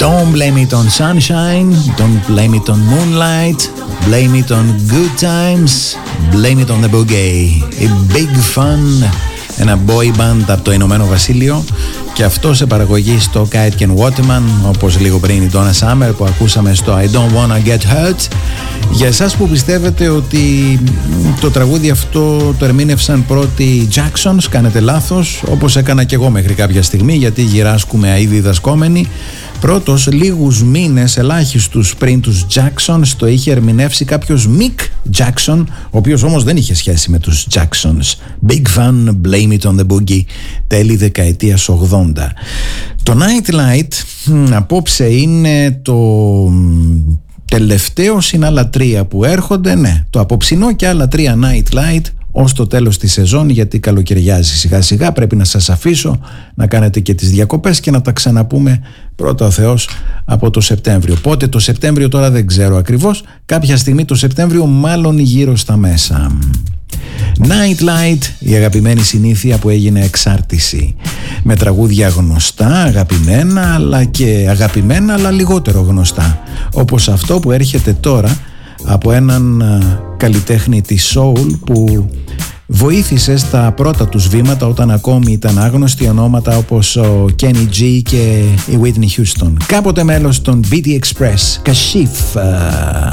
Don't blame it on sunshine, don't blame it on moonlight, blame it on good times, blame it on the boogie. A big fun, ένα boy band από το Ηνωμένο Βασίλειο, και αυτό σε παραγωγή στο Kite and Waterman, όπως λίγο πριν η Donna Summer που ακούσαμε στο I Don't Wanna Get Hurt. Για εσάς που πιστεύετε ότι το τραγούδι αυτό το ερμήνευσαν πρώτοι Jacksons, κάνετε λάθος, όπως έκανα και εγώ μέχρι κάποια στιγμή, γιατί γυράσκουμε αεί διδασκόμενοι. Πρώτος, λίγους μήνες ελάχιστους πριν τους Jacksons, το είχε ερμηνεύσει κάποιος Mick Jackson, ο οποίος όμως δεν είχε σχέση με τους Jacksons. Big Fun, Blame It on the Boogie, τέλη δεκαετίας 80. Το Nightlight απόψε είναι το τελευταίο συν άλλα τρία που έρχονται, ναι, το απόψινό και άλλα τρία Nightlight ως το τέλος της σεζόν, γιατί καλοκαιριάζει σιγά σιγά. Πρέπει να σας αφήσω να κάνετε και τις διακοπές και να τα ξαναπούμε πρώτα ο Θεός από το Σεπτέμβριο. Πότε το Σεπτέμβριο τώρα δεν ξέρω ακριβώς, κάποια στιγμή το Σεπτέμβριο, μάλλον γύρω στα μέσα. Nightlight, η αγαπημένη συνήθεια που έγινε εξάρτηση, με τραγούδια γνωστά, αγαπημένα, αλλά και αγαπημένα αλλά λιγότερο γνωστά, όπως αυτό που έρχεται τώρα από έναν καλλιτέχνη της soul που βοήθησε στα πρώτα τους βήματα όταν ακόμη ήταν άγνωστοι, ονόματα όπως ο Kenny G και η Whitney Houston. Κάποτε μέλος των BT Express, Kashif.